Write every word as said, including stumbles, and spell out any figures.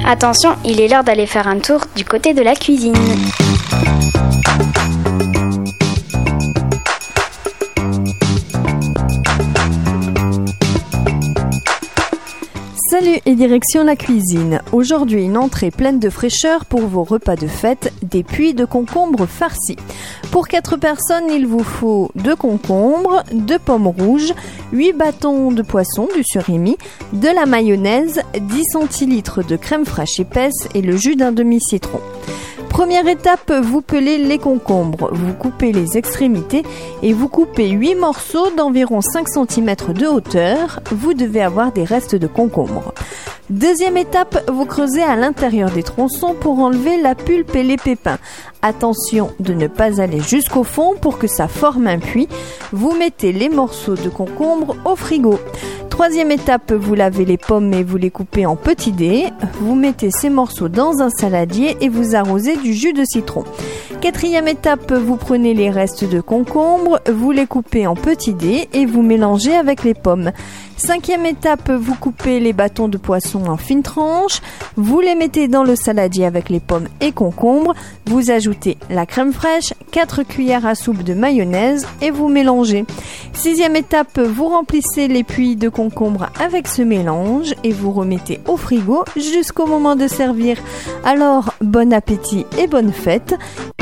Attention, il est l'heure d'aller faire un tour du côté de la cuisine. Salut et direction la cuisine. Aujourd'hui, une entrée pleine de fraîcheur pour vos repas de fête, des puits de concombres farcis. Pour quatre personnes, il vous faut deux concombres, deux pommes rouges, huit bâtons de poisson du surimi, de la mayonnaise, dix centilitres de crème fraîche épaisse et le jus d'un demi-citron. Première étape, vous pelez les concombres, vous coupez les extrémités et vous coupez huit morceaux d'environ cinq centimètres de hauteur. Vous devez avoir des restes de concombres. Deuxième étape, vous creusez à l'intérieur des tronçons pour enlever la pulpe et les pépins. Attention de ne pas aller jusqu'au fond pour que ça forme un puits. Vous mettez les morceaux de concombre au frigo. Troisième étape, vous lavez les pommes et vous les coupez en petits dés. Vous mettez ces morceaux dans un saladier et vous arrosez du jus de citron. Quatrième étape, vous prenez les restes de concombre, vous les coupez en petits dés et vous mélangez avec les pommes. Cinquième étape, vous coupez les bâtons de poisson en fines tranches, vous les mettez dans le saladier avec les pommes et concombres, vous ajoutez la crème fraîche, quatre cuillères à soupe de mayonnaise et vous mélangez. Sixième étape, vous remplissez les puits de concombre avec ce mélange et vous remettez au frigo jusqu'au moment de servir. Alors, bon appétit et bonne fête!